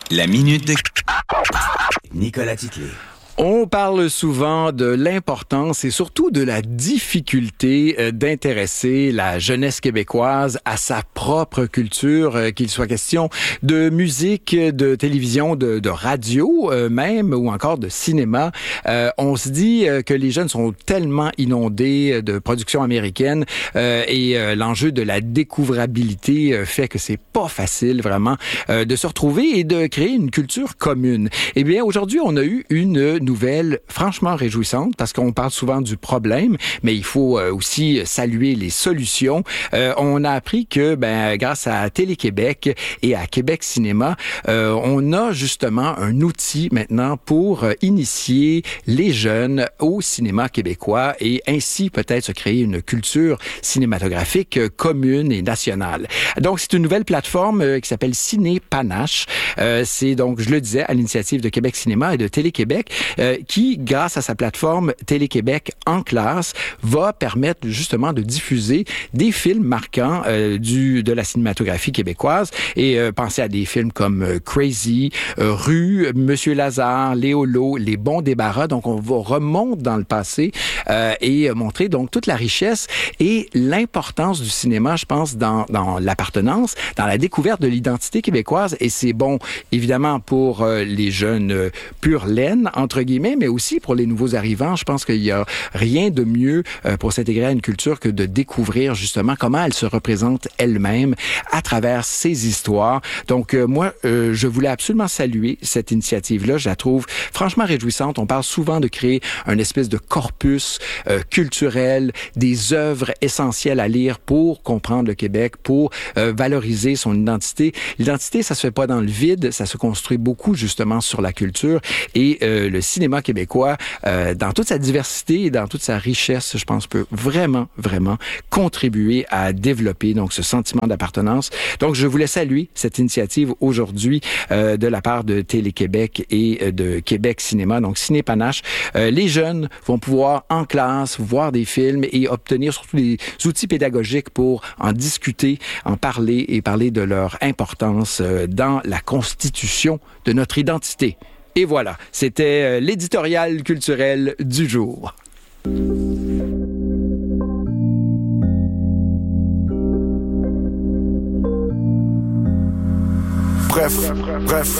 La minute de Nicolas Titley. On parle souvent de l'importance et surtout de la difficulté d'intéresser la jeunesse québécoise à sa propre culture, qu'il soit question de musique, de télévision, de radio même, ou encore de cinéma. On se dit que les jeunes sont tellement inondés de productions américaines et l'enjeu de la découvrabilité fait que c'est pas facile vraiment de se retrouver et de créer une culture commune. Eh bien, aujourd'hui, on a eu une nouvelle franchement réjouissante parce qu'on parle souvent du problème, mais il faut aussi saluer les solutions. On a appris que grâce à Télé-Québec et à Québec Cinéma, on a justement un outil maintenant pour initier les jeunes au cinéma québécois et ainsi peut-être se créer une culture cinématographique commune et nationale. Donc, c'est une nouvelle plateforme qui s'appelle Ciné Panache. C'est donc, je le disais, à l'initiative de Québec Cinéma et de Télé-Québec, qui, grâce à sa plateforme Télé-Québec en classe, va permettre justement de diffuser des films marquants de la cinématographie québécoise. Et pensez à des films comme Crazy, Rue, Monsieur Lazare, Léolo, Les Bons Débarras. Donc, on remonte dans le passé et montrer donc toute la richesse et l'importance du cinéma, je pense, dans l'appartenance, dans la découverte de l'identité québécoise. Et c'est bon, évidemment, pour les jeunes pure laine, entre guillemets, mais aussi pour les nouveaux arrivants. Je pense qu'il y a rien de mieux pour s'intégrer à une culture que de découvrir justement comment elle se représente elle-même à travers ses histoires. Donc, moi, je voulais absolument saluer cette initiative-là. Je la trouve franchement réjouissante. On parle souvent de créer un espèce de corpus culturel, des œuvres essentielles à lire pour comprendre le Québec, pour valoriser son identité. L'identité, ça se fait pas dans le vide, ça se construit beaucoup justement sur la culture et le cinéma québécois, dans toute sa diversité et dans toute sa richesse, je pense, peut vraiment, vraiment contribuer à développer donc ce sentiment d'appartenance. Donc, je voulais saluer cette initiative aujourd'hui de la part de Télé-Québec et de Québec Cinéma, donc Ciné Panache. Les jeunes vont pouvoir, en classe, voir des films et obtenir surtout des outils pédagogiques pour en discuter, en parler et parler de leur importance dans la constitution de notre identité. Et voilà, c'était l'éditorial culturel du jour. Bref.